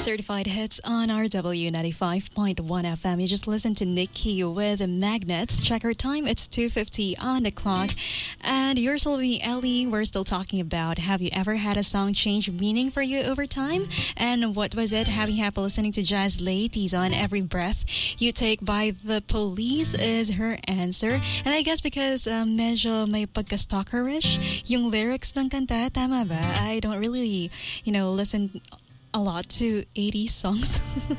Certified hits on RW 95.1 FM. You just listened to Nikki with Magnets. Check our time. It's 2:50 on the clock. And you're still with me, Ellie. We're still talking about, have you ever had a song change meaning for you over time? And what was it? Having happy listening to Jazz Ladies on Every Breath You Take by The Police is her answer. And I guess because medyo may pagka-stalkerish yung lyrics ng kanta, tama ba? I don't really, listen a lot to 80s songs.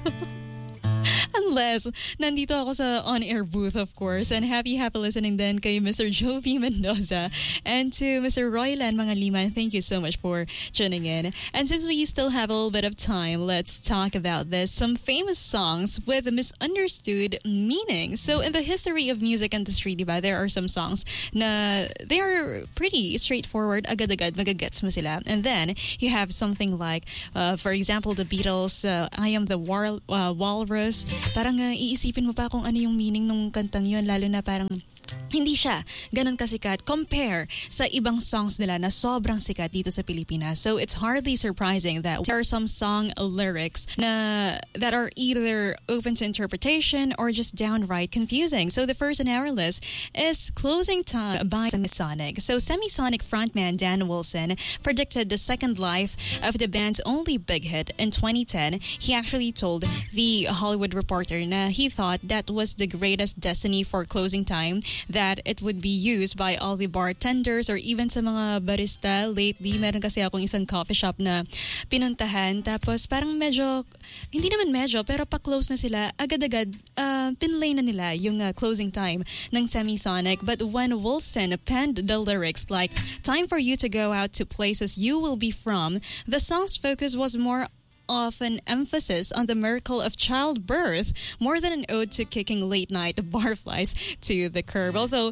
Unless nandito ako sa on-air booth, of course. And happy listening then kay Mr. Jovi Mendoza and to Mr. Roylan Mangaliman. Thank you so much for tuning in. And since we still have a little bit of time, let's talk about this. Some famous songs with a misunderstood meaning. So in the history of music industry, diba, there are some songs na they are pretty straightforward. Agad-agad magagets mo sila. And then you have something like, for example, the Beatles, I Am the Walrus. Parang iisipin mo pa kung ano yung meaning ng kantang yun, lalo na parang hindi siya ganun kasikat compare sa ibang songs nila na sobrang sikat dito sa Pilipinas. So it's hardly surprising that there are some song lyrics that are either open to interpretation or just downright confusing. So the first on our list is Closing Time by Semisonic. So Semisonic frontman Dan Wilson predicted the second life of the band's only big hit in 2010. He actually told the Hollywood Reporter na he thought that was the greatest destiny for Closing Time, that it would be used by all the bartenders or even sa mga barista lately. Meron kasi akong isang coffee shop na pinuntahan. Tapos parang hindi naman pero pa-close na sila. Agad-agad, pinlay na nila yung Closing Time ng Semisonic. But when Wilson penned the lyrics like, "Time for you to go out to places you will be from," the song's focus was more of an emphasis on the miracle of childbirth more than an ode to kicking late-night barflies to the curb. Although,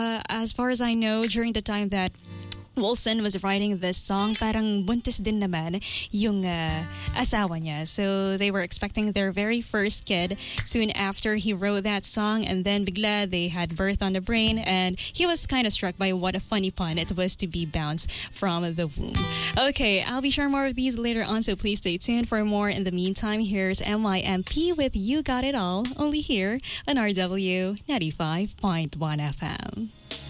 as far as I know, during the time that Wilson was writing this song, parang buntis din naman yung asawa niya. So they were expecting their very first kid soon after he wrote that song, and then bigla they had birth on the brain, and he was kind of struck by what a funny pun it was to be bounced from the womb. Okay, I'll be sharing more of these later on, so please stay tuned for more. In the meantime, here's MYMP with You Got It All, only here on RW 95.1 FM.